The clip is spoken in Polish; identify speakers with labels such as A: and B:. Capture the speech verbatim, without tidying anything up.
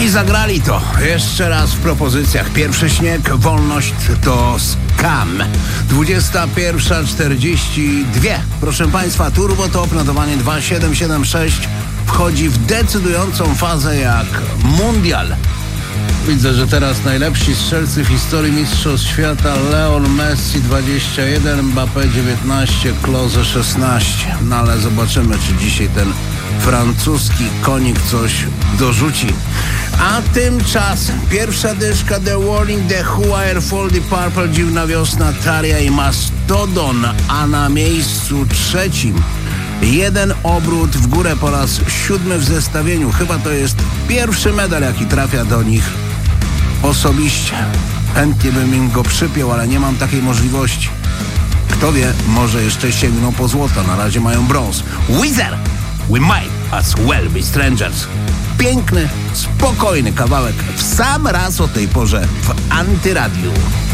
A: I zagrali to jeszcze raz w propozycjach. Pierwszy śnieg, wolność to skam. dwudziesta pierwsza czterdzieści dwa. Proszę Państwa, Turbo Top, notowanie dwa siedem siedem sześć wchodzi w decydującą fazę jak mundial. Widzę, że teraz najlepsi strzelcy w historii mistrzostw świata: Leon Messi dwadzieścia jeden, Mbappé dziewiętnaście, Klose szesnaście. No ale zobaczymy, czy dzisiaj ten francuski konik coś dorzuci. A tymczasem pierwsza dyszka The Warning, The Who, Airfall, The Purple, Dziwna Wiosna, Taria i Mastodon. A na miejscu trzecim jeden obrót w górę po raz siódmy w zestawieniu. Chyba to jest pierwszy medal, jaki trafia do nich osobiście. Chętnie bym im go przypiął, ale nie mam takiej możliwości. Kto wie, może jeszcze sięgną po złoto. Na razie mają brąz. Weezer! We might as well be strangers. Piękny, spokojny kawałek w sam raz o tej porze w Antyradiu.